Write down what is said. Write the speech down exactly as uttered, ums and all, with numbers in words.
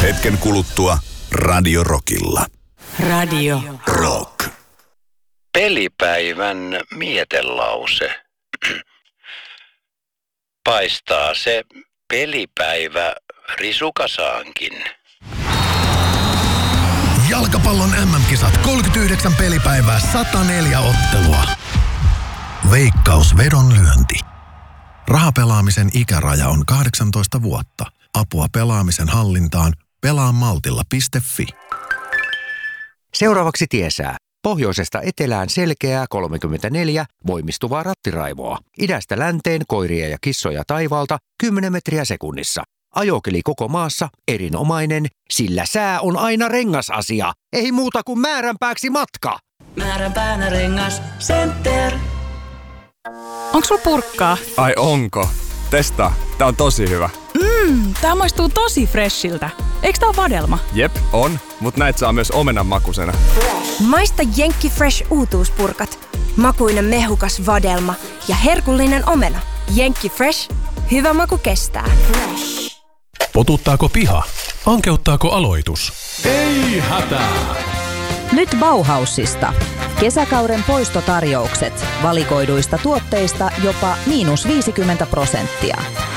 Hetken kuluttua Radio Rockilla. Radio Rock. Pelipäivän mietelause. Paistaa se pelipäivä risukasaankin. Jalkapallon äm äm-kisat kolmekymmentäyhdeksän pelipäivää, sata neljä ottelua. Veikkaus vedonlyönti. Rahapelaamisen ikäraja on kahdeksantoista vuotta. Apua pelaamisen hallintaan pelaamaltilla piste fi. Seuraavaksi tiesää. Pohjoisesta etelään selkeää kolmekymmentäneljä voimistuvaa rattiraivoa. Idästä länteen koiria ja kissoja taivaalta kymmenen metriä sekunnissa. Ajokeli koko maassa erinomainen, sillä sää on aina rengasasia. Ei muuta kuin määränpääksi matka. Määränpäänä rengas Center. Onks sulla purkkaa? Ai onko? Testaa. Tää on tosi hyvä. Mmm, tää maistuu tosi freshiltä. Eiks tää oo vadelma? Jep, on. Mut näit saa myös omenan makusena. Maista Jenkki Fresh uutuuspurkat. Makuinen mehukas vadelma ja herkullinen omena. Jenkki Fresh. Hyvä maku kestää. Potuttaako piha? Ankeuttaako aloitus? Ei hätää! Nyt Bauhausista. Kesäkauden poistotarjoukset. Valikoiduista tuotteista jopa miinus viisikymmentä prosenttia.